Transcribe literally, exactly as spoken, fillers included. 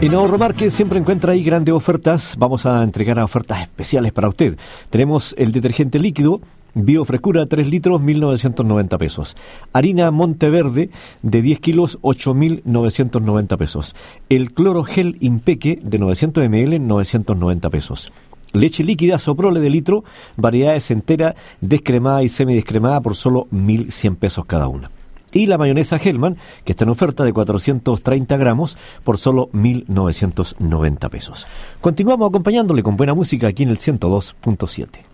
En Ahorro Market siempre encuentra ahí grandes ofertas. Vamos a entregar ofertas especiales para usted. Tenemos el detergente líquido Biofrescura tres litros, mil novecientos noventa pesos. Harina Monteverde de diez kilos, ocho mil novecientos noventa pesos. El cloro gel Impeque de novecientos mililitros, novecientos noventa pesos. Leche líquida Soprole de litro, variedades entera, descremada y semidescremada por solo mil cien pesos cada una. Y la mayonesa Hellman, que está en oferta de cuatrocientos treinta gramos por solo mil novecientos noventa pesos. Continuamos acompañándole con buena música aquí en el ciento dos punto siete.